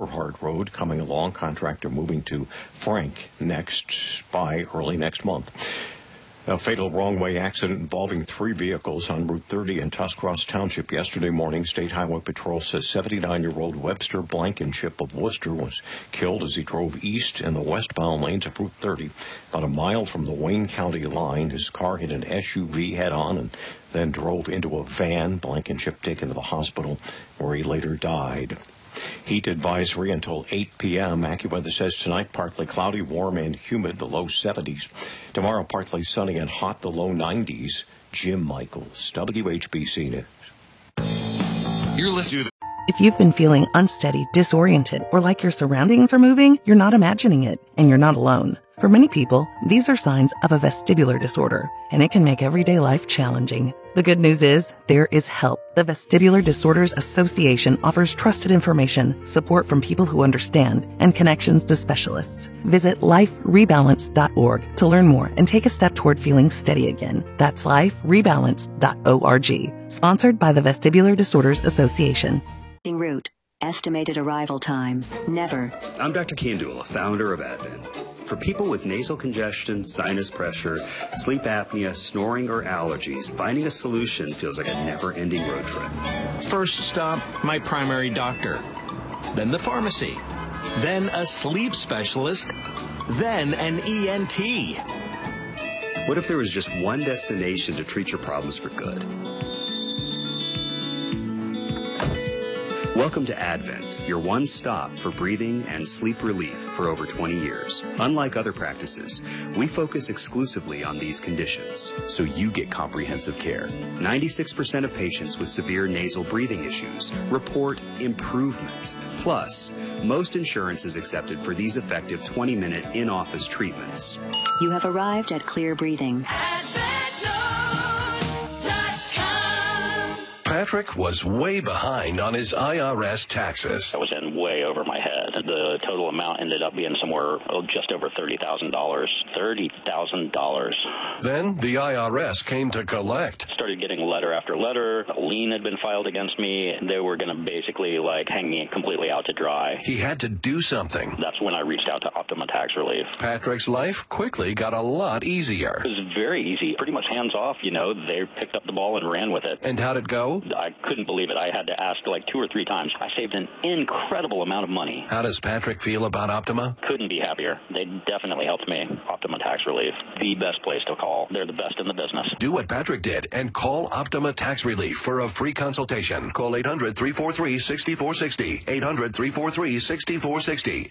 Eberhard Road coming along. Contractor moving to Frank by early next month. A fatal wrong-way accident involving 3 vehicles on Route 30 in Tuscross Township yesterday morning. State Highway Patrol says 79-year-old Webster Blankenship of Worcester was killed as he drove east in the westbound lanes of Route 30. About a mile from the Wayne County line, his car hit an SUV head-on and then drove into a van. Blankenship taken to the hospital, where he later died. Heat advisory until 8 p.m. AccuWeather says tonight partly cloudy, warm, and humid, the low 70s. Tomorrow partly sunny and hot, the low 90s. Jim Michaels, WHBC News. You're listening to If you've been feeling unsteady, disoriented, or like your surroundings are moving, you're not imagining it, and you're not alone. For many people, these are signs of a vestibular disorder, and it can make everyday life challenging. The good news is, there is help. The Vestibular Disorders Association offers trusted information, support from people who understand, and connections to specialists. Visit liferebalance.org to learn more and take a step toward feeling steady again. That's liferebalance.org. Sponsored by the Vestibular Disorders Association. Route. Estimated arrival time, never. I'm Dr. Kandula, founder of Advent. For people with nasal congestion, sinus pressure, sleep apnea, snoring, or allergies, finding a solution feels like a never-ending road trip. First stop, my primary doctor. Then the pharmacy. Then a sleep specialist. Then an ENT. What if there was just one destination to treat your problems for good? Welcome to Advent, your one stop for breathing and sleep relief for over 20 years. Unlike other practices, we focus exclusively on these conditions, so you get comprehensive care. 96% of patients with severe nasal breathing issues report improvement. Plus, most insurance is accepted for these effective 20-minute in-office treatments. You have arrived at Clear Breathing. Patrick was way behind on his IRS taxes. I was in way over my head. The total amount ended up being somewhere just over $30,000. $30,000. Then the IRS came to collect. Started getting letter after letter. A lien had been filed against me. They were going to basically hang me completely out to dry. He had to do something. That's when I reached out to Optima Tax Relief. Patrick's life quickly got a lot easier. It was very easy, pretty much hands off, They picked up the ball and ran with it. And how'd it go? I couldn't believe it. I had to ask 2 or 3 times. I saved an incredible amount of money. How does Patrick feel about Optima? Couldn't be happier. They definitely helped me. Optima Tax Relief, the best place to call. They're the best in the business. Do what Patrick did and call Optima Tax Relief for a free consultation. Call 800-343-6460. 800-343-6460.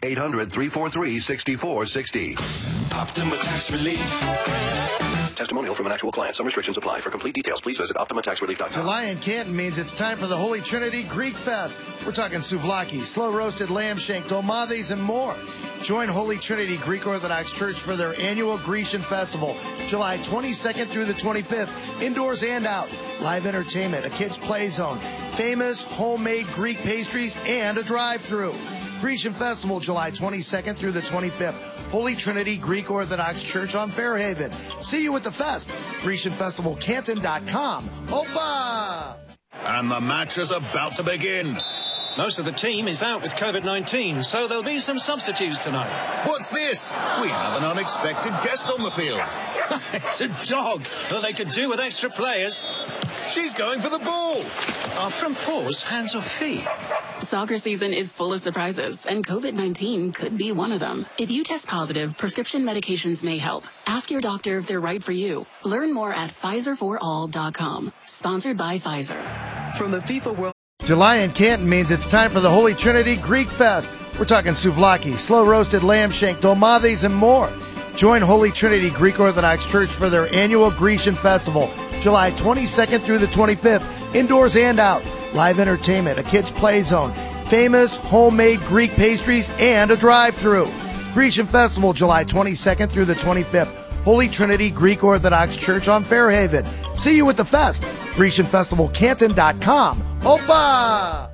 800-343-6460. Optima Tax Relief. Testimonial from an actual client. Some restrictions apply. For complete details, please visit OptimaTaxRelief.com. July in Canton means it's time for the Holy Trinity Greek Fest. We're talking souvlaki, slow-roasted lamb shank, dolmades, and more. Join Holy Trinity Greek Orthodox Church for their annual Grecian Festival, July 22nd through the 25th, indoors and out. Live entertainment, a kids' play zone, famous homemade Greek pastries, and a drive-through. Grecian Festival, July 22nd through the 25th. Holy Trinity Greek Orthodox Church on Fairhaven. See you at the fest. GrecianFestivalCanton.com. Opa! And the match is about to begin. Most of the team is out with COVID-19, so there'll be some substitutes tonight. What's this? We have an unexpected guest on the field. It's a dog that they could do with extra players. She's going for the ball. Are front paws hands or feet? Soccer season is full of surprises, and COVID-19 could be one of them. If you test positive, prescription medications may help. Ask your doctor if they're right for you. Learn more at PfizerForAll.com. Sponsored by Pfizer. From the FIFA World. July in Canton means it's time for the Holy Trinity Greek Fest. We're talking souvlaki, slow-roasted lamb shank, dolmades, and more. Join Holy Trinity Greek Orthodox Church for their annual Grecian Festival, July 22nd through the 25th, indoors and out. Live entertainment, a kids' play zone, famous homemade Greek pastries, and a drive-through. Grecian Festival, July 22nd through the 25th. Holy Trinity Greek Orthodox Church on Fairhaven. See you at the fest. GrecianFestivalCanton.com. Opa!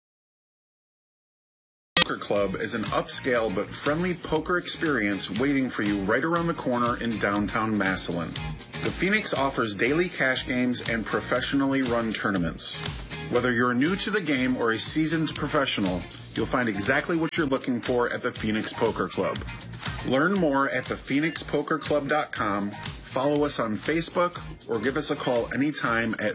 Poker Club is an upscale but friendly poker experience waiting for you right around the corner in downtown Massillon. The Phoenix offers daily cash games and professionally run tournaments. Whether you're new to the game or a seasoned professional, you'll find exactly what you're looking for at the Phoenix Poker Club. Learn more at thephoenixpokerclub.com, follow us on Facebook, or give us a call anytime at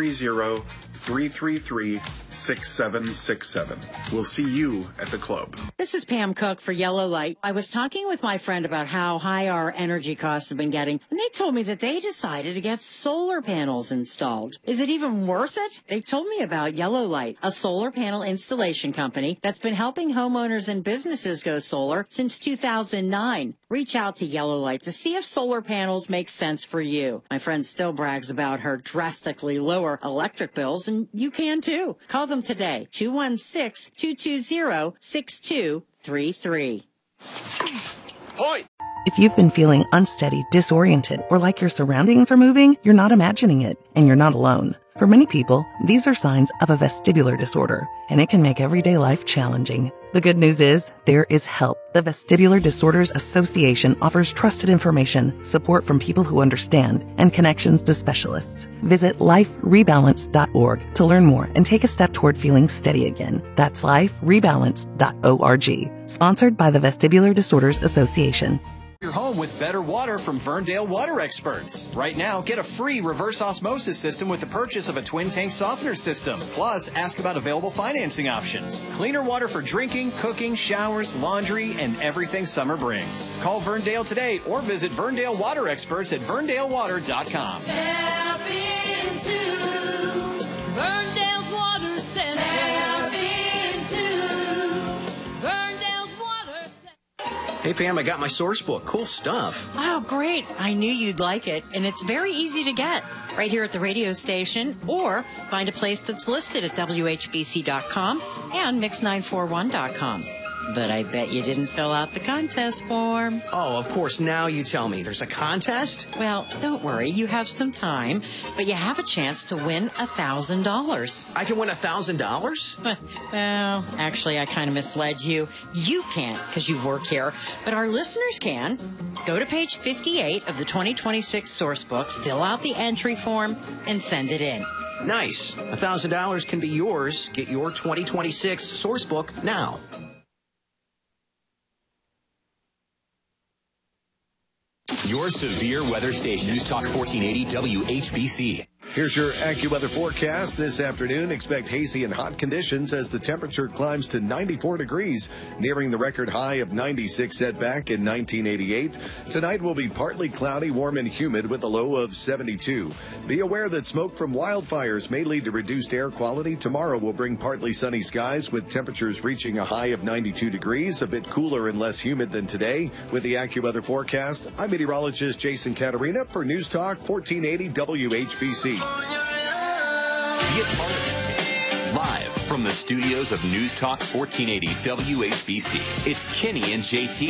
330-333-6767. We'll see you at the club. This is Pam Cook for Yellow Light. I was talking with my friend about how high our energy costs have been getting, and they told me that they decided to get solar panels installed. Is it even worth it? They told me about Yellow Light, a solar panel installation company that's been helping homeowners and businesses go solar since 2009. Reach out to Yellow Light to see if solar panels make sense for you. My friend still brags about her drastically lower electric bills, and you can too. Call them today, 216-220-6233. Point! If you've been feeling unsteady, disoriented, or like your surroundings are moving, you're not imagining it, and you're not alone. For many people, these are signs of a vestibular disorder, and it can make everyday life challenging. The good news is, there is help. The Vestibular Disorders Association offers trusted information, support from people who understand, and connections to specialists. Visit liferebalance.org to learn more and take a step toward feeling steady again. That's liferebalance.org. Sponsored by the Vestibular Disorders Association. Your home with better water from Verndale Water Experts. Right now, get a free reverse osmosis system with the purchase of a twin tank softener system. Plus, ask about available financing options. Cleaner water for drinking, cooking, showers, laundry, and everything summer brings. Call Verndale today or visit Verndale Water Experts at verndalewater.com. Tap into Verndale's Water Center. Tap into Verndale's Water Center. Hey, Pam, I got my source book. Cool stuff. Oh, great. I knew you'd like it. And it's very easy to get right here at the radio station, or find a place that's listed at WHBC.com and Mix941.com. But I bet you didn't fill out the contest form. Oh, of course. Now you tell me. There's a contest? Well, don't worry. You have some time, but you have a chance to win $1,000. I can win $1,000? Well, actually, I kind of misled you. You can't because you work here, but our listeners can. Go to page 58 of the 2026 source book, fill out the entry form, and send it in. Nice. $1,000 can be yours. Get your 2026 source book now. Your severe weather station. News Talk 1480 WHBC. Here's your AccuWeather forecast. This afternoon, expect hazy and hot conditions as the temperature climbs to 94 degrees, nearing the record high of 96 set back in 1988. Tonight will be partly cloudy, warm and humid with a low of 72. Be aware that smoke from wildfires may lead to reduced air quality. Tomorrow will bring partly sunny skies with temperatures reaching a high of 92 degrees, a bit cooler and less humid than today. With the AccuWeather forecast, I'm meteorologist Jason Caterina for News Talk 1480 WHBC. Be a part of it. Live from the studios of News Talk 1480 WHBC, it's Kenny and JT.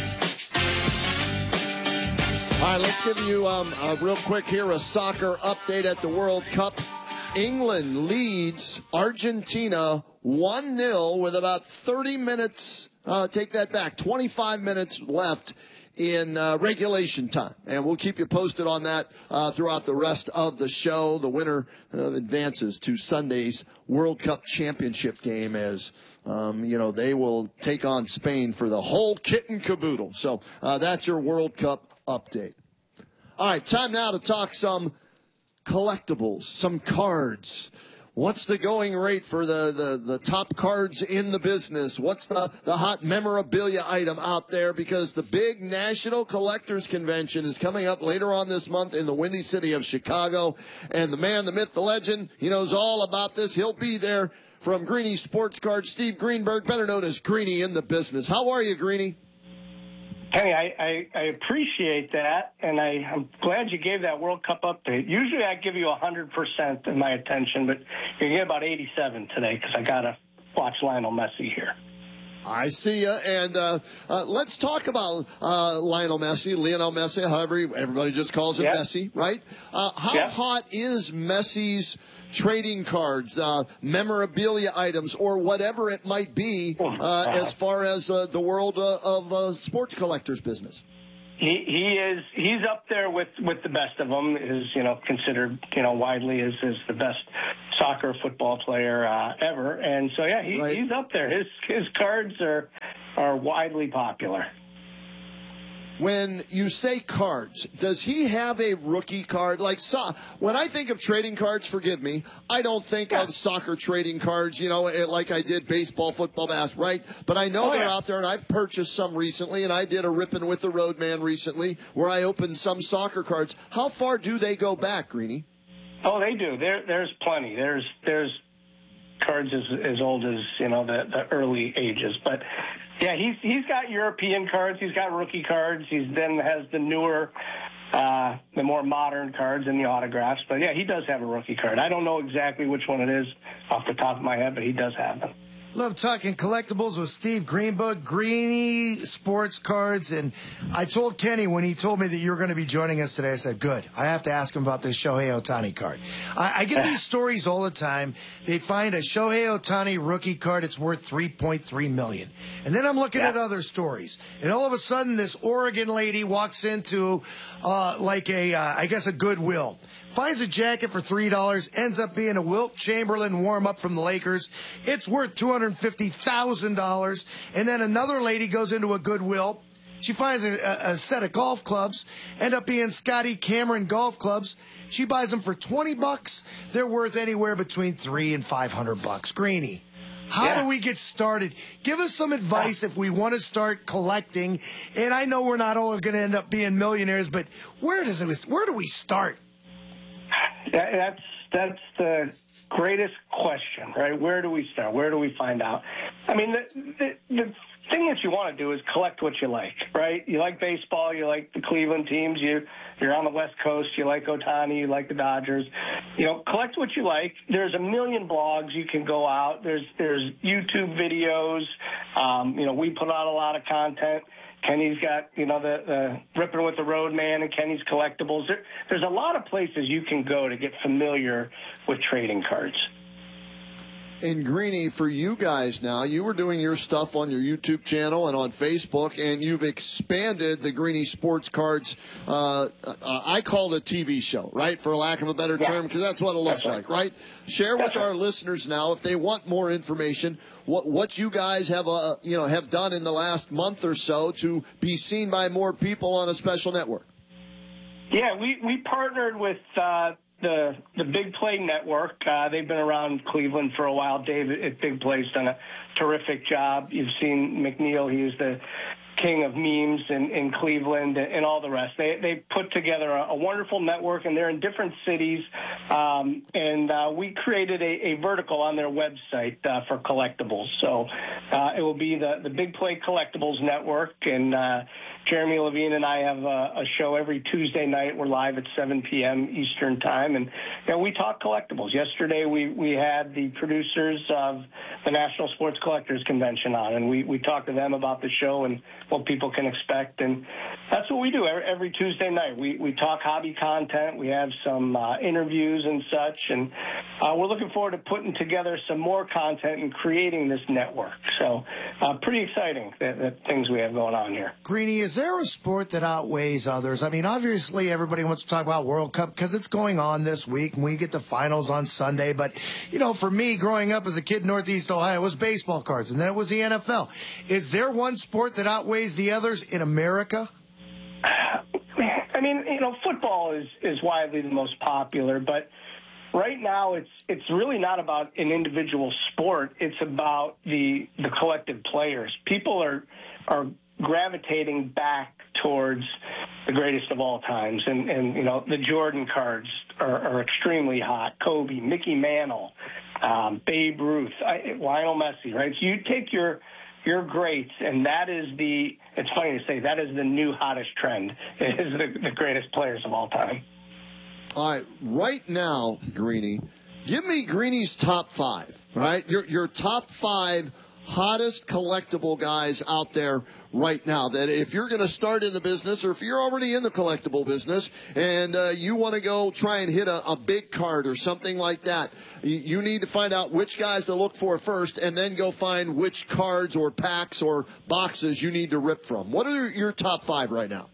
All right, let's give you real quick here a soccer update at the World Cup. England leads Argentina 1-0 with about 30 minutes, take that back, 25 minutes left in regulation time. And we'll keep you posted on that throughout the rest of the show. The winner advances to Sunday's World Cup Championship game as, they will take on Spain for the whole kit and caboodle. So that's your World Cup update. All right, time now to talk some collectibles, some cards. What's the going rate for the top cards in the business? What's the hot memorabilia item out there? Because the big National Collectors Convention is coming up later on this month in the Windy City of Chicago. And the man, the myth, the legend, he knows all about this. He'll be there from Greeny Sports Cards, Steve Greenberg, better known as Greeny in the business. How are you, Greeny? Kenny, I appreciate that, and I'm glad you gave that World Cup update. Usually I give you 100% of my attention, but you're getting about 87 today because I got to watch Lionel Messi here. I see you, and let's talk about Lionel Messi, however everybody just calls him Messi, right? How hot is Messi's trading cards, memorabilia items, or whatever it might be as far as the world of sports collectors business? He's up there with the best of them. Is considered widely as the best soccer football player ever, and so he's up there. His cards are widely popular. When you say cards, does he have a rookie card? When I think of trading cards, forgive me, I don't think of soccer trading cards, like I did baseball, football, basketball, right? But I know they're out there, and I've purchased some recently, and I did a Rippin' with the Roadman recently where I opened some soccer cards. How far do they go back, Greeny? Oh, they do. There's plenty. There's cards as old as the early ages, but yeah, he's got European cards. He's got rookie cards. He then has the newer, the more modern cards and the autographs. But yeah, he does have a rookie card. I don't know exactly which one it is off the top of my head, but he does have them. Love talking collectibles with Steve Greenberg, Greeny Sports Cards. And I told Kenny when he told me that you were going to be joining us today, I said, good. I have to ask him about this Shohei Ohtani card. I get these stories all the time. They find a Shohei Ohtani rookie card. It's worth $3.3 million. And then I'm looking at other stories. And all of a sudden, this Oregon lady walks into I guess a Goodwill. Finds a jacket for $3, ends up being a Wilt Chamberlain warm-up from the Lakers. It's worth $250,000. And then another lady goes into a Goodwill. She finds a set of golf clubs, end up being Scotty Cameron golf clubs. She buys them for $20. They're worth anywhere between $300 and $500. Greeny, how do we get started? Give us some advice if we want to start collecting. And I know we're not all going to end up being millionaires, but where do we start? That's the greatest question, right? Where do we start? Where do we find out? I mean, the thing that you want to do is collect what you like, right? You like baseball, you like the Cleveland teams, you're on the West Coast, you like Ohtani, you like the Dodgers. Collect what you like. There's a million blogs you can go out. There's YouTube videos. We put out a lot of content. Kenny's got, the Rippin' with the Roadman and Kenny's Collectibles. There's a lot of places you can go to get familiar with trading cards. And Greeny, for you guys now, you were doing your stuff on your YouTube channel and on Facebook, and you've expanded the Greeny Sports Cards. I call it a TV show, right, for lack of a better term, because that's what it looks like, right? Share with our listeners now, if they want more information, what you guys have have done in the last month or so to be seen by more people on a special network. Yeah, we partnered with the Big Play Network. They've been around Cleveland for a while. Dave at Big Play's done a terrific job. You've seen McNeil. He is the king of memes in Cleveland and all the rest. They put together a wonderful network, and they're in different cities. We created a vertical on their website for collectibles. So it will be the Big Play Collectibles Network, and Jeremy Levine and I have a show every Tuesday night. We're live at 7 p.m. Eastern Time, and we talk collectibles. Yesterday we had the producers of the National Sports Collectors Convention on, and we talked to them about the show and what people can expect, and that's what we do every Tuesday night. We talk hobby content. We have some interviews and such, and we're looking forward to putting together some more content and creating this network. So pretty exciting the things we have going on here. Greeny, is there a sport that outweighs others? I mean, obviously everybody wants to talk about World Cup because it's going on this week, and we get the finals on Sunday. But, for me, growing up as a kid in Northeast Ohio, it was baseball cards, and then it was the NFL. Is there one sport that outweighs the others in America? I mean, football is widely the most popular, but right now it's really not about an individual sport. It's about the collective players. People are gravitating back towards the greatest of all times, and the Jordan cards are extremely hot. Kobe, Mickey Mantle, Babe Ruth, Lionel Messi, right? So you take your greats, and that is it's funny to say, that is the new hottest trend. It is the greatest players of all time. All right, right now, Greeny, give me Greeny's top five, right? Your top five hottest collectible guys out there right now, that if you're going to start in the business, or if you're already in the collectible business and you want to go try and hit a big card or something like that, you need to find out which guys to look for first, and then go find which cards or packs or boxes you need to rip from. What are your top five right now?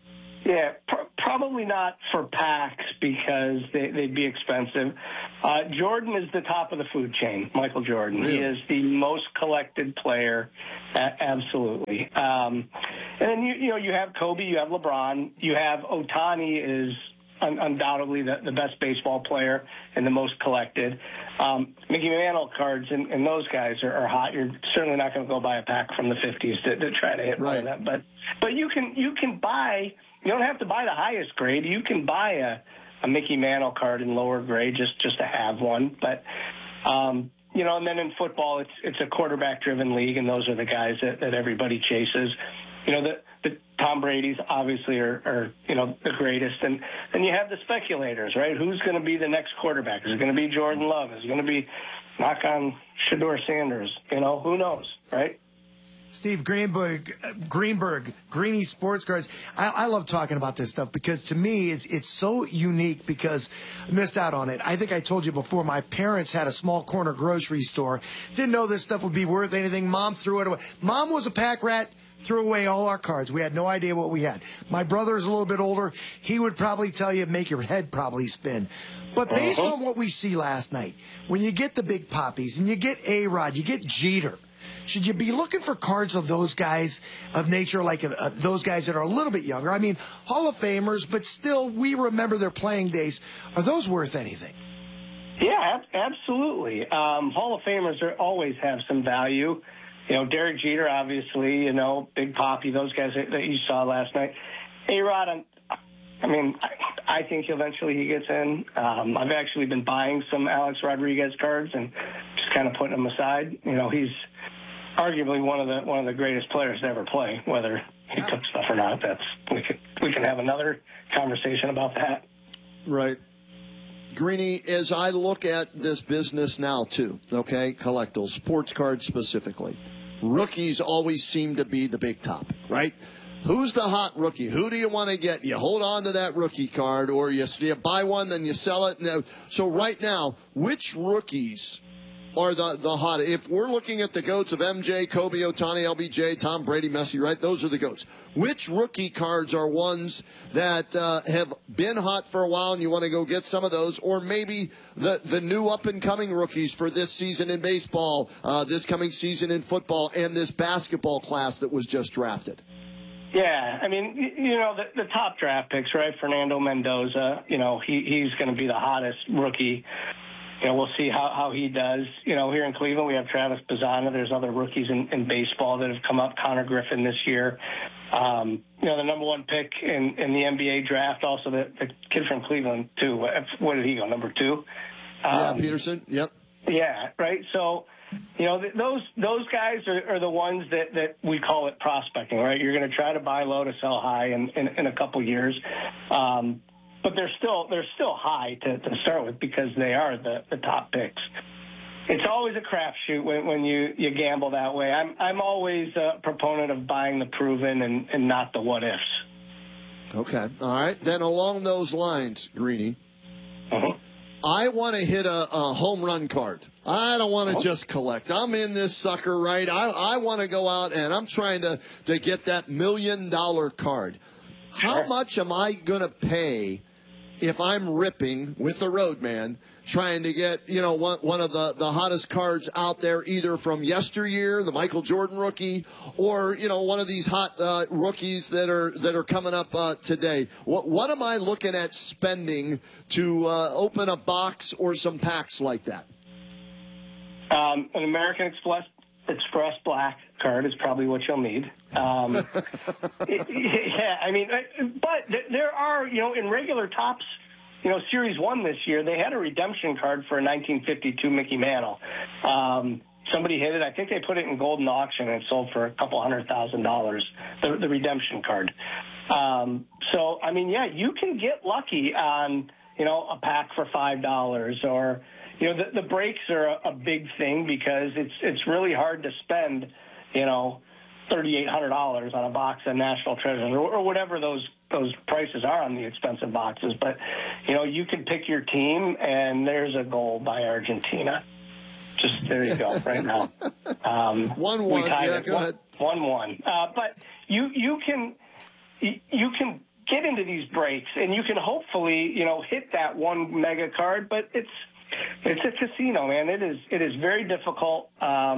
Yeah, probably not for packs because they'd be expensive. Jordan is the top of the food chain, Michael Jordan. Really? He is the most collected player, absolutely. And then, you have Kobe, you have LeBron, you have Ohtani is undoubtedly the best baseball player and the most collected. Mickey Mantle cards and those guys are hot. You're certainly not going to go buy a pack from the 50s to try to hit one of them. But you can buy. You don't have to buy the highest grade. You can buy a Mickey Mantle card in lower grade just to have one. But and then in football, it's a quarterback-driven league, and those are the guys that everybody chases. The Tom Brady's obviously are the greatest, and then you have the speculators, right? Who's going to be the next quarterback? Is it going to be Jordan Love? Is it going to be knock on Shedeur Sanders? Who knows, right? Steve Greenberg, Greeny Sports Cards. I love talking about this stuff because to me it's so unique because I missed out on it. I think I told you before, my parents had a small corner grocery store. Didn't know this stuff would be worth anything. Mom threw it away. Mom was a pack rat. Threw away all our cards. We had no idea what we had. My brother's a little bit older. He would probably tell you, make your head probably spin. But based on what we see last night, when you get the big poppies and you get A-Rod, you get Jeter, should you be looking for cards of those guys of nature, like those guys that are a little bit younger? I mean, Hall of Famers, but still we remember their playing days. Are those worth anything? Yeah, absolutely. Hall of Famers always have some value. Derek Jeter, obviously, Big Poppy, those guys that you saw last night. A-Rod, I think eventually he gets in. I've actually been buying some Alex Rodriguez cards and just kind of putting them aside. He's arguably one of the greatest players to ever play. Whether he took stuff or not, we can have another conversation about that. Right. Greeny, as I look at this business now, too, okay, collectibles, sports cards specifically, rookies always seem to be the big topic, right? Who's the hot rookie? Who do you want to get? You hold on to that rookie card, or you buy one, then you sell it. So right now, which rookies are the hot? If we're looking at the GOATs of MJ, Kobe, Ohtani, LBJ, Tom Brady, Messi, right? Those are the GOATs. Which rookie cards are ones that have been hot for a while and you want to go get some of those? Or maybe the new up-and-coming rookies for this season in baseball, this coming season in football, and this basketball class that was just drafted? Yeah, the top draft picks, right? Fernando Mendoza, he's going to be the hottest rookie. We'll see how he does. Here in Cleveland, we have Travis Bazzana. There's other rookies in baseball that have come up. Connor Griffin this year. The number one pick in the NBA draft, also the kid from Cleveland, too. What did he go, number 2? Peterson, yep. Yeah, right. So, those guys are the ones that we call it prospecting, right? You're going to try to buy low to sell high in a couple years. But they're still high to start with because they are the top picks. It's always a crapshoot when you gamble that way. I'm always a proponent of buying the proven and not the what ifs. Okay, all right. Then along those lines, Greeny, I want to hit a home run card. I don't want to just collect. I'm in this sucker, right? I want to go out and I'm trying to get that $1 million card. How much am I going to pay if I'm ripping with the Roadman, trying to get, one of the hottest cards out there, either from yesteryear, the Michael Jordan rookie, or, one of these hot rookies that are coming up today? What am I looking at spending to open a box or some packs like that? An American Express Black card is probably what you'll need. But there are, in regular Topps, Series 1 this year, they had a redemption card for a 1952 Mickey Mantle. Somebody hit it. I think they put it in golden auction and it sold for $200,000, the redemption card. You can get lucky on, a pack for $5 or, the breaks are a big thing because it's really hard to spend, $3,800 on a box of National Treasures or whatever those prices are on the expensive boxes. But, you can pick your team, and there's a goal by Argentina. Just there you go, right now. 1-1. Yeah, go ahead. 1-1. But you can get into these breaks, and you can hopefully, hit that one mega card, but it's a casino, man. It is very difficult.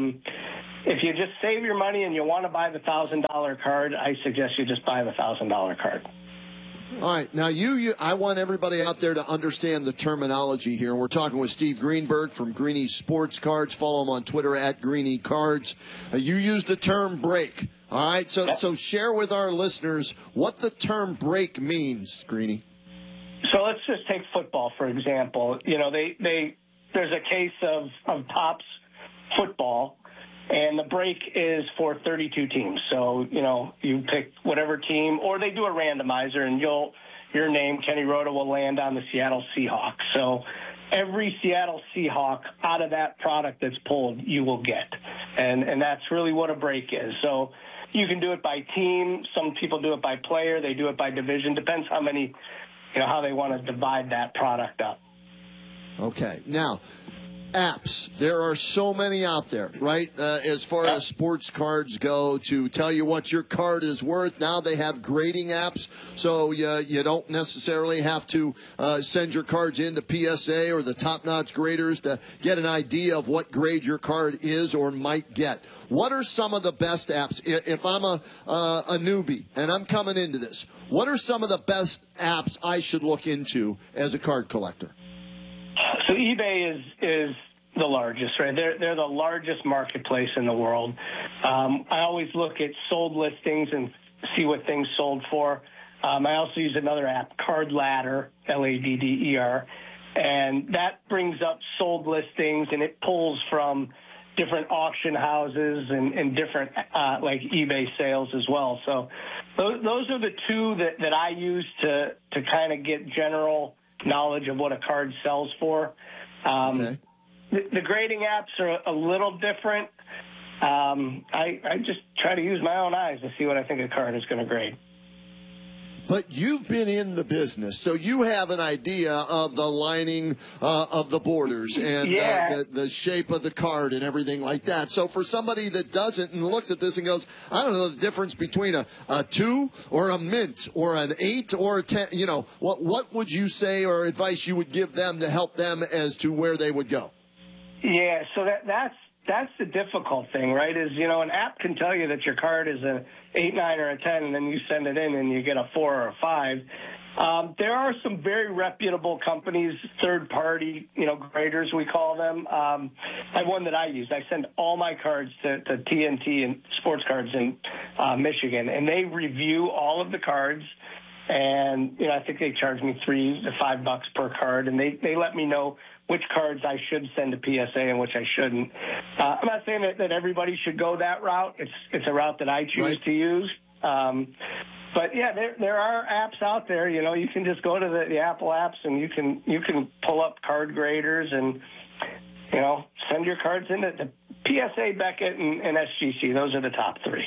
If you just save your money and you want to buy the $1,000 card, I suggest you just buy the $1,000 card. All right. Now, I want everybody out there to understand the terminology here. We're talking with Steve Greenberg from Greeny Sports Cards. Follow him on Twitter at Greeny Cards. You used the term break. All right. So share with our listeners what the term break means, Greeny. So let's just take football, for example. There's a case of Topps football, and the break is for 32 teams. So, you pick whatever team, or they do a randomizer, and your name, Kenny Rhoda, will land on the Seattle Seahawks. So every Seattle Seahawk out of that product that's pulled, you will get. And that's really what a break is. So you can do it by team. Some people do it by player. They do it by division. Depends how many, how they want to divide that product up. Okay. Now, apps. There are so many out there, right? As far as sports cards go, to tell you what your card is worth. Now they have grading apps, so you don't necessarily have to send your cards in to PSA or the top-notch graders to get an idea of what grade your card is or might get. What are some of the best apps? If I'm a newbie and I'm coming into this, what are some of the best apps I should look into as a card collector? So eBay is the largest, right? They're the largest marketplace in the world. I always look at sold listings and see what things sold for. I also use another app, Card Ladder, Ladder, and that brings up sold listings, and it pulls from different auction houses and different like eBay sales as well. So those are the two that I use to kind of get general knowledge of what a card sells for. Okay. The grading apps are a little different. I just try to use my own eyes to see what I think a card is going to grade. But you've been in the business, so you have an idea of the lining of the borders and the shape of the card and everything like that. So for somebody that doesn't and looks at this and goes, I don't know the difference between a 2 or a mint or an 8 or a 10, what would you say or advice you would give them to help them as to where they would go? Yeah, so that's the difficult thing, right? Is, an app can tell you that your card is a 8, 9, or a 10, and then you send it in and you get a 4 or a 5. There are some very reputable companies, third-party, graders, we call them. I have one that I use. I send all my cards to TNT and Sports Cards in Michigan, and they review all of the cards. And, I think they charge me $3 to $5 per card, and they let me know which cards I should send to PSA and which I shouldn't. I'm not saying that everybody should go that route. It's a route that I choose to use. But yeah, there are apps out there. You can just go to the Apple apps and you can pull up card graders and send your cards in to PSA, Beckett, and SGC. Those are the top 3.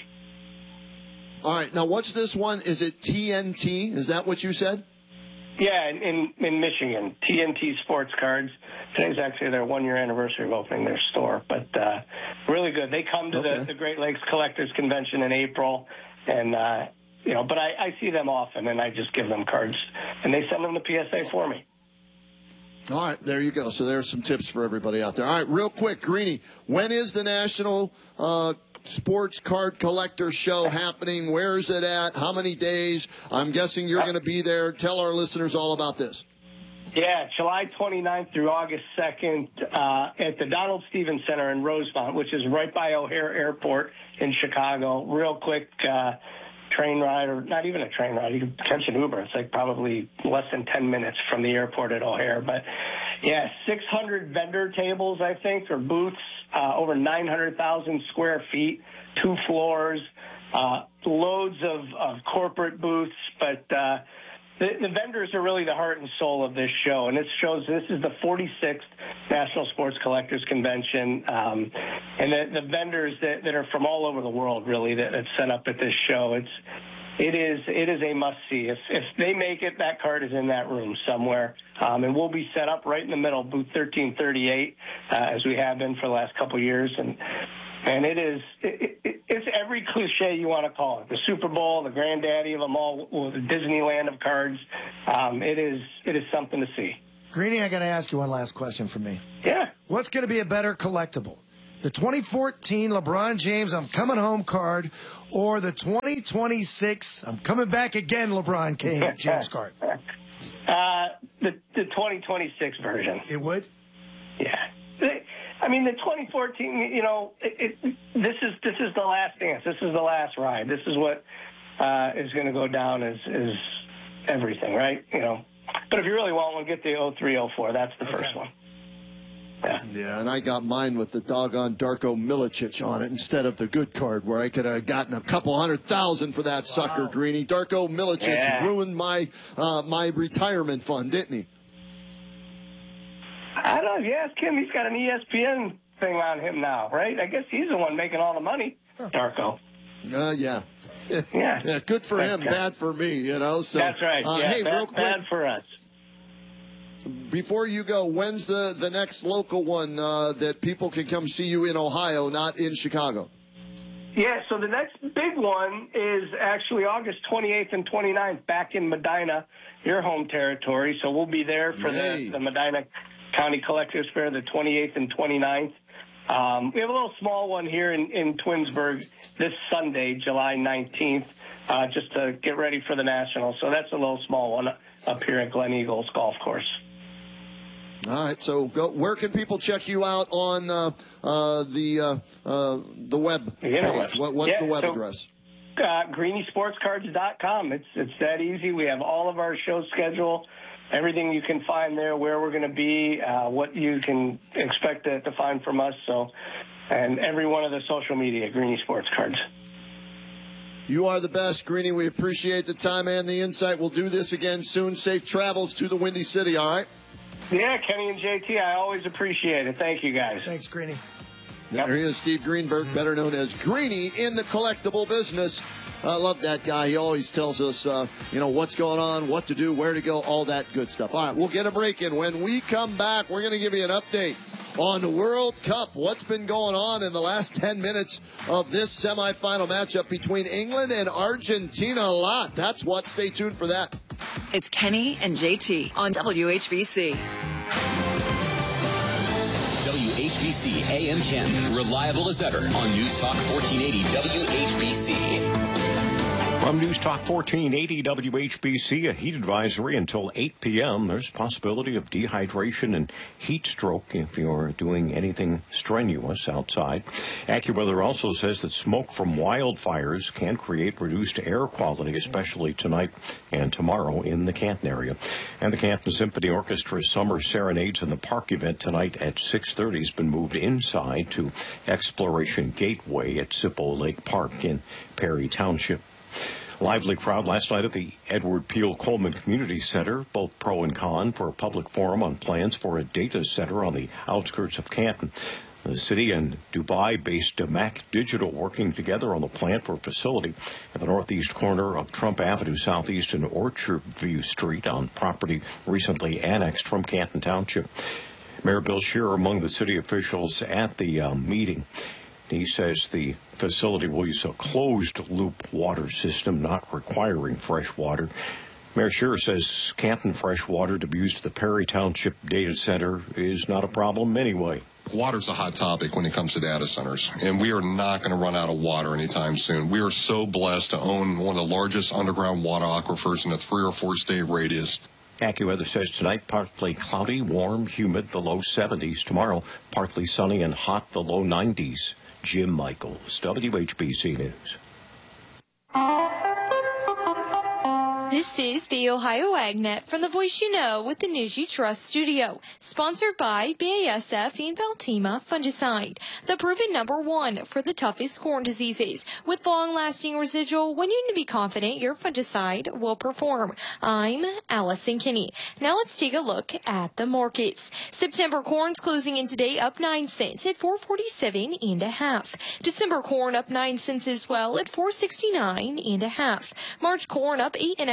All right. Now, what's this one? Is it TNT? Is that what you said? Yeah, in Michigan, TNT Sports Cards. Today's actually their 1-year anniversary of opening their store, but really good. They come to the Great Lakes Collectors Convention in April, and but I see them often, and I just give them cards, and they send them to PSA for me. All right, there you go. So there's some tips for everybody out there. All right, real quick, Greeny, when is the National Sports Card Collector Show happening? Where is it at? How many days? I'm guessing you're going to be there. Tell our listeners all about this. Yeah, July 29th through August 2nd at the Donald Stevens Center in Rosemont, which is right by O'Hare Airport in Chicago. Real quick train ride, or not even a train ride. You can catch an Uber. It's like probably less than 10 minutes from the airport at O'Hare. But, yeah, 600 vendor tables, I think, or booths, over 900,000 square feet, 2 floors, loads of corporate booths. But the vendors are really the heart and soul of this show. And this is the 46th National Sports Collectors Convention. And the vendors that are from all over the world, really, that set up at this show. It is a must-see. If they make it, that card is in that room somewhere. And we'll be set up right in the middle, booth 1338, as we have been for the last couple of years. And And it's every cliche you want to call it. The Super Bowl, the granddaddy of them all, the Disneyland of cards. It is something to see. Greeny, I got to ask you one last question from me. Yeah. What's going to be a better collectible? The 2014 LeBron James I'm Coming Home card or the 2026 I'm Coming Back Again LeBron James card? The 2026 version. It would? Yeah. I mean, the 2014, you know, this is the last dance. This is the last ride. This is what is going to go down as everything, right? You know. But if you really want one, get the 03-04. That's the first one. Yeah, and I got mine with the doggone Darko Milicic on it instead of the good card where I could have gotten a couple $100,000 for that sucker, Greeny. Darko Milicic ruined my retirement fund, didn't he? I don't know. If you ask him, he's got an ESPN thing on him now, right? I guess he's the one making all the money, Darko. Yeah. Yeah. Good for him, bad for me, you know. So, that's right. Hey, real quick, bad for us. Before you go, when's the next local one that people can come see you in Ohio, not in Chicago? Yeah, so the next big one is actually August 28th and 29th back in Medina, your home territory. So we'll be there for the Medina County Collectors Fair, the 28th and 29th. We have a little small one here in Twinsburg this Sunday, July 19th, just to get ready for the Nationals. So that's a little small one up here at Glen Eagles Golf Course. All right, so where can people check you out on the web page? What's the web address? GreenySportsCards.com. It's that easy. We have all of our show schedule, everything you can find there, where we're going to be, what you can expect to find from us. So, and every one of the social media, Greeny Sports Cards. You are the best, Greeny. We appreciate the time and the insight. We'll do this again soon. Safe travels to the Windy City, all right? Yeah, Kenny and JT, I always appreciate it. Thank you, guys. Thanks, Greeny. There he is, Steve Greenberg, better known as Greeny in the collectible business. I love that guy. He always tells us, what's going on, what to do, where to go, all that good stuff. All right, we'll get a break in. When we come back, we're going to give you an update on the World Cup. What's been going on in the last 10 minutes of this semifinal matchup between England and Argentina? A lot. That's what. Stay tuned for that. It's Kenny and JT on WHBC. WHBC AM 10, reliable as ever on News Talk 1480 WHBC. From News Talk 1480 WHBC, a heat advisory until 8 p.m. There's possibility of dehydration and heat stroke if you're doing anything strenuous outside. AccuWeather also says that smoke from wildfires can create reduced air quality, especially tonight and tomorrow in the Canton area. And the Canton Symphony Orchestra's Summer Serenades in the Park event tonight at 6:30 has been moved inside to Exploration Gateway at Sippo Lake Park in Perry Township. Lively crowd last night at the Edward Peale Coleman Community Center, both pro and con, for a public forum on plans for a data center on the outskirts of Canton. The city and Dubai-based DMAC Digital working together on the plan for a facility at the northeast corner of Trump Avenue, southeast and Orchard View Street on property recently annexed from Canton Township. Mayor Bill Scheer among the city officials at the meeting. He says the facility will use a closed-loop water system, not requiring fresh water. Mayor Scheer says Canton fresh water to be used at the Perry Township Data Center is not a problem anyway. Water's a hot topic when it comes to data centers, and we are not going to run out of water anytime soon. We are so blessed to own one of the largest underground water aquifers in a 3 or 4 state radius. AccuWeather says tonight partly cloudy, warm, humid, the low 70s. Tomorrow, partly sunny and hot, the low 90s. Jim Michaels, WHBC News. This is the Ohio AgNet from the Voice You Know with the News You Trust studio, sponsored by BASF and Valtima Fungicide, the proven #1 for the toughest corn diseases. With long-lasting residual, when you need to be confident your fungicide will perform. I'm Allison Kinney. Now let's take a look at the markets. September corn's closing in today up 9 cents at $4.47.5. December corn up 9 cents as well at $4.69.5. March corn up 8.5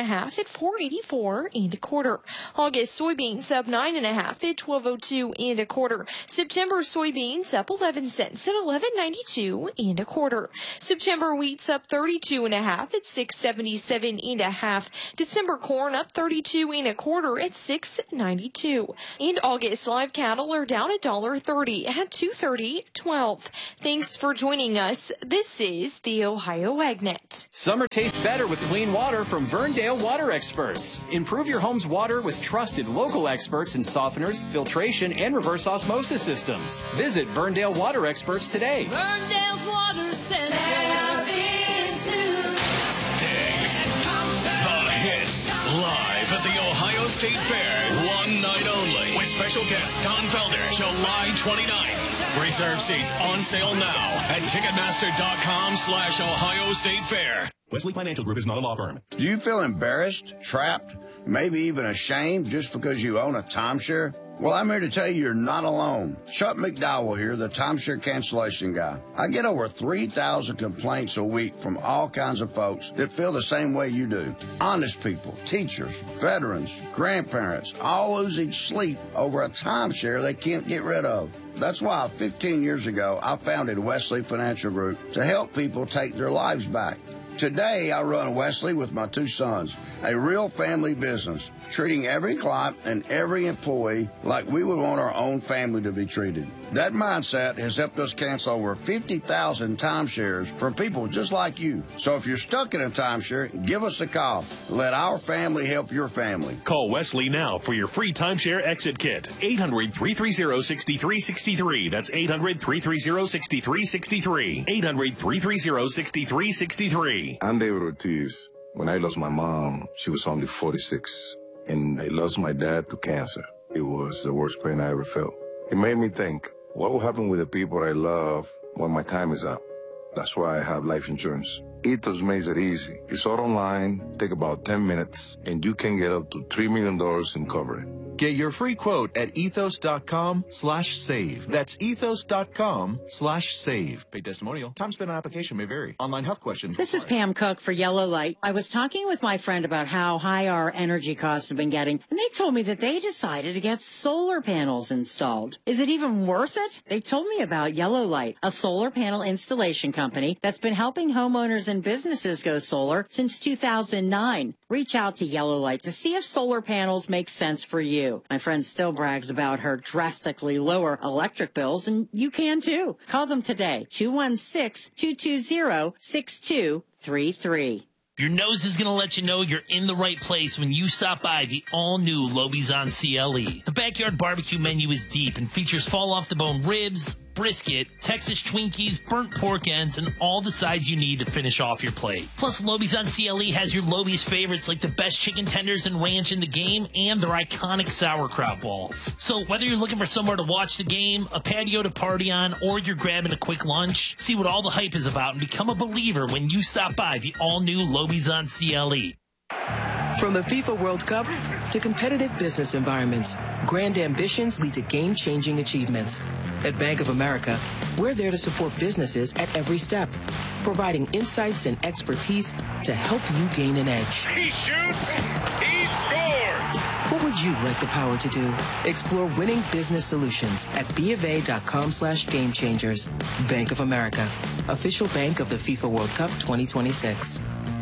1.5 at $4.84 and a quarter. August soybeans up 9.5 at $12.02 and a quarter. September soybeans up 11 cents at $11.92 and a quarter. September wheat's up 32.5 at $6.77 and a half. December corn up 32 and a quarter at $6.92. And August live cattle are down $1.30 at $2.30.12. Thanks for joining us. This is the Ohio AgNet. Summer tastes better with clean water from Verndale Water Experts. Improve your home's water with trusted local experts in softeners, filtration, and reverse osmosis systems. Visit Verndale Water Experts today. Verndale's Water Center. Tap into Sting. The hits live at the Ohio State Fair. One night only with special guest Don Felder, July 29th. Reserve seats on sale now at Ticketmaster.com/Ohio State Fair. Wesley Financial Group is not a law firm. Do you feel embarrassed, trapped, maybe even ashamed just because you own a timeshare? Well, I'm here to tell you you're not alone. Chuck McDowell here, the timeshare cancellation guy. I get over 3,000 complaints a week from all kinds of folks that feel the same way you do. Honest people, teachers, veterans, grandparents, all losing sleep over a timeshare they can't get rid of. That's why 15 years ago, I founded Wesley Financial Group to help people take their lives back. Today, I run Wesley with my two sons, a real family business, treating every client and every employee like we would want our own family to be treated. That mindset has helped us cancel over 50,000 timeshares from people just like you. So if you're stuck in a timeshare, give us a call. Let our family help your family. Call Wesley now for your free timeshare exit kit. 800-330-6363. That's 800-330-6363. 800-330-6363. I'm David Ortiz. When I lost my mom, she was only 46. And I lost my dad to cancer. It was the worst pain I ever felt. It made me think, what will happen with the people I love when my time is up? That's why I have life insurance. Ethos makes it easy. It's all online, take about 10 minutes, and you can get up to $3 million in coverage. Get your free quote at ethos.com/save. That's ethos.com/save. Paid testimonial. Time spent on application may vary. Online health questions. This is Pam Cook for Yellow Light. I was talking with my friend about how high our energy costs have been getting, and they told me that they decided to get solar panels installed. Is it even worth it? They told me about Yellow Light, a solar panel installation company that's been helping homeowners and businesses go solar since 2009. Reach out to Yellow Light to see if solar panels make sense for you. My friend still brags about her drastically lower electric bills, and you can too. Call them today, 216-220-6233. Your nose is going to let you know you're in the right place when you stop by the all-new Loby's on CLE. The backyard barbecue menu is deep and features fall-off-the-bone ribs, brisket, Texas Twinkies, burnt pork ends, and all the sides you need to finish off your plate. Plus, Loby's on CLE has your Loby's favorites like the best chicken tenders and ranch in the game and their iconic sauerkraut balls. So whether you're looking for somewhere to watch the game, a patio to party on, or you're grabbing a quick lunch, see what all the hype is about and become a believer when you stop by the all-new Loby's on CLE. From the FIFA World Cup to competitive business environments, grand ambitions lead to game-changing achievements. At Bank of America, we're there to support businesses at every step, providing insights and expertise to help you gain an edge. He shoots, he scores! What would you like the power to do? Explore winning business solutions at BofA.com/gamechangers. Bank of America, official bank of the FIFA World Cup 2026.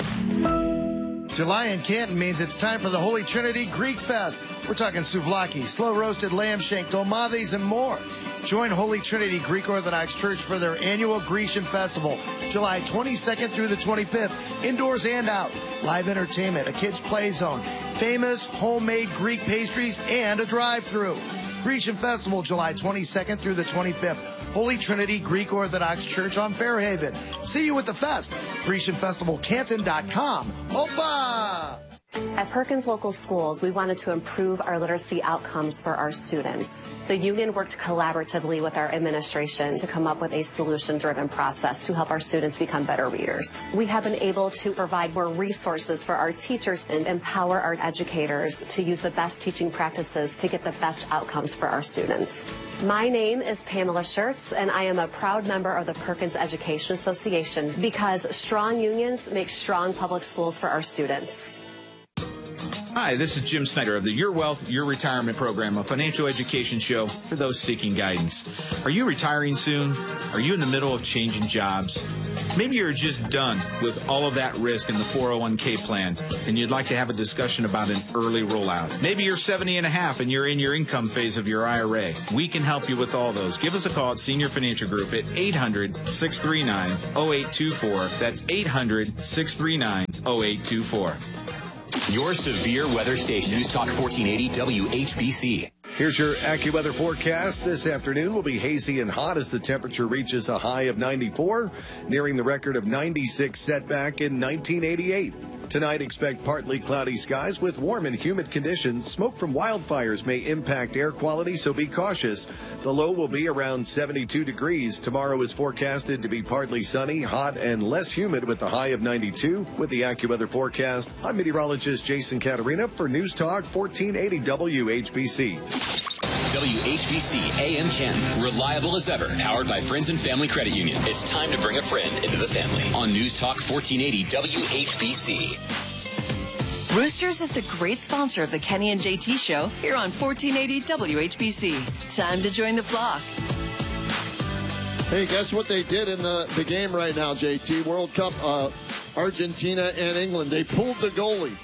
July in Canton means it's time for the Holy Trinity Greek Fest. We're talking souvlaki, slow-roasted lamb shank, dolmades, and more. Join Holy Trinity Greek Orthodox Church for their annual Grecian Festival, July 22nd through the 25th, indoors and out. Live entertainment, a kids' play zone, famous homemade Greek pastries, and a drive-thru. Grecian Festival, July 22nd through the 25th. Holy Trinity Greek Orthodox Church on Fairhaven. See you at the fest. GrecianFestivalCanton.com. Opa! At Perkins Local Schools, we wanted to improve our literacy outcomes for our students. The union worked collaboratively with our administration to come up with a solution-driven process to help our students become better readers. We have been able to provide more resources for our teachers and empower our educators to use the best teaching practices to get the best outcomes for our students. My name is Pamela Schertz, and I am a proud member of the Perkins Education Association because strong unions make strong public schools for our students. Hi, this is Jim Snyder of the Your Wealth, Your Retirement program, a financial education show for those seeking guidance. Are you retiring soon? Are you in the middle of changing jobs? Maybe you're just done with all of that risk in the 401k plan and you'd like to have a discussion about an early rollout. Maybe you're 70 and a half and you're in your income phase of your IRA. We can help you with all those. Give us a call at Senior Financial Group at 800-639-0824. That's 800-639-0824. Your severe weather station, News Talk 1480 WHBC. Here's your AccuWeather forecast. This afternoon will be hazy and hot as the temperature reaches a high of 94, nearing the record of 96 set back in 1988. Tonight, expect partly cloudy skies with warm and humid conditions. Smoke from wildfires may impact air quality, so be cautious. The low will be around 72 degrees. Tomorrow is forecasted to be partly sunny, hot, and less humid with a high of 92. With the AccuWeather forecast, I'm meteorologist Jason Caterina for News Talk 1480 WHBC. WHBC AM Ken, reliable as ever, powered by Friends and Family Credit Union. It's time to bring a friend into the family on News Talk 1480 WHBC. Roosters is the great sponsor of the Kenny and JT Show here on 1480 WHBC. Time to join the flock. Hey, guess what they did in the game right now, JT? World Cup, Argentina and England. They pulled the goalie.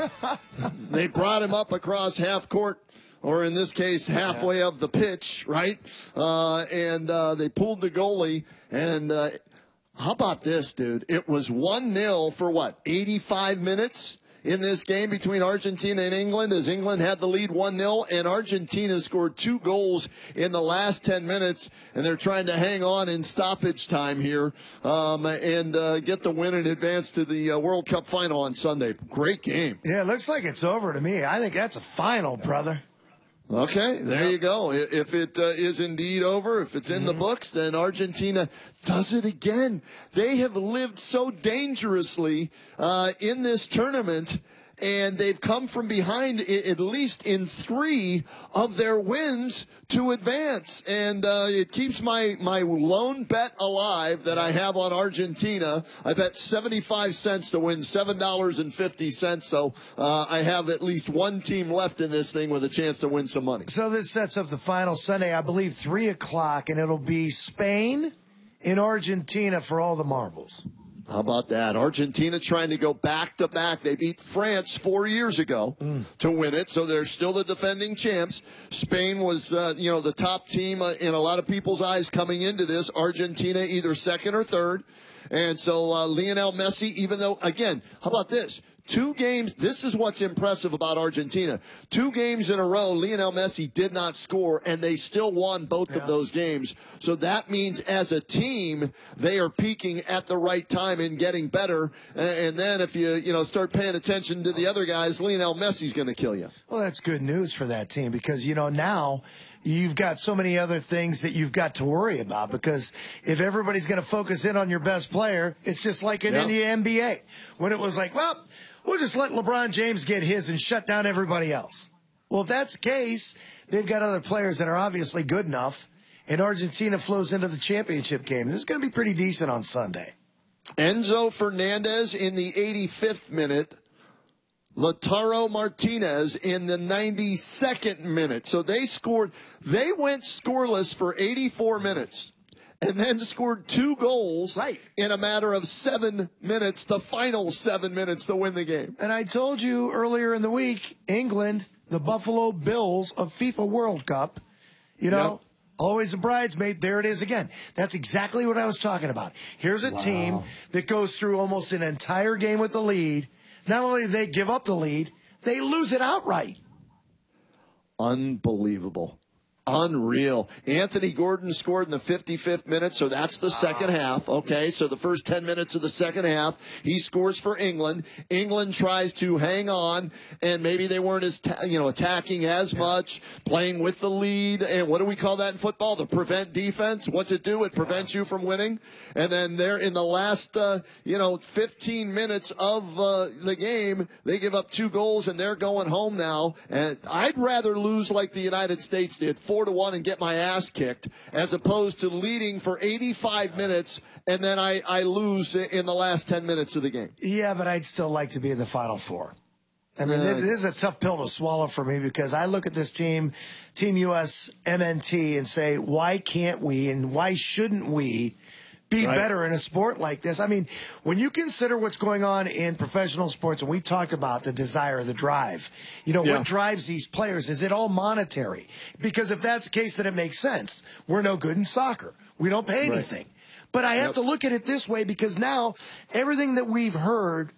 They brought him up across half court, or in this case, halfway of the pitch, right? And they pulled the goalie. And how about this, dude? It was 1-0 for what, 85 minutes in this game between Argentina and England, as England had the lead 1-0, and Argentina scored 2 goals in the last 10 minutes, and they're trying to hang on in stoppage time here and get the win and advance to the World Cup final on Sunday. Great game. Yeah, it looks like it's over to me. I think that's a final, brother. Okay, there you go. If it is indeed over, if it's in the books, then Argentina does it again. They have lived so dangerously in this tournament, and they've come from behind at least in 3 of their wins to advance. And it keeps my lone bet alive that I have on Argentina. I bet 75 cents to win $7.50. So I have at least one team left in this thing with a chance to win some money. So this sets up the final Sunday, I believe, 3 o'clock, and it'll be Spain and Argentina for all the marbles. How about that? Argentina trying to go back-to-back. They beat France 4 years ago to win it, so they're still the defending champs. Spain was, the top team in a lot of people's eyes coming into this. Argentina either second or third. And so Lionel Messi, even though, again, how about this? 2 games, this is what's impressive about Argentina. 2 games in a row, Lionel Messi did not score, and they still won both of those games. So that means as a team, they are peaking at the right time and getting better. And then if you start paying attention to the other guys, Lionel Messi's going to kill you. Well, that's good news for that team because, now you've got so many other things that you've got to worry about because if everybody's going to focus in on your best player, it's just like in the NBA when it was like, well, we'll just let LeBron James get his and shut down everybody else. Well, if that's the case, they've got other players that are obviously good enough, and Argentina flows into the championship game. This is going to be pretty decent on Sunday. Enzo Fernandez in the 85th minute. Lautaro Martinez in the 92nd minute. So they went scoreless for 84 minutes. And then scored 2 goals in a matter of 7 minutes, the final 7 minutes to win the game. And I told you earlier in the week, England, the Buffalo Bills of FIFA World Cup, always a bridesmaid. There it is again. That's exactly what I was talking about. Here's a team that goes through almost an entire game with the lead. Not only do they give up the lead, they lose it outright. Unbelievable. Unreal. Anthony Gordon scored in the 55th minute, so that's the second half. Okay, so the first 10 minutes of the second half, he scores for England. England tries to hang on, and maybe they weren't as attacking as much, playing with the lead. And what do we call that in football? The prevent defense. What's it do? It prevents you from winning. And then they're in the last 15 minutes of the game, they give up 2 goals, and they're going home now. And I'd rather lose like the United States did, 4-1 and get my ass kicked, as opposed to leading for 85 minutes and then I lose in the last 10 minutes of the game. Yeah, but I'd still like to be in the Final Four. I mean, this is a tough pill to swallow for me because I look at this team, Team US MNT, and say, why can't we and why shouldn't we be better in a sport like this? I mean, when you consider what's going on in professional sports, and we talked about the desire, the drive, what drives these players? Is it all monetary? Because if that's the case, then it makes sense. We're no good in soccer. We don't pay anything. But I have to look at it this way because now everything that we've heard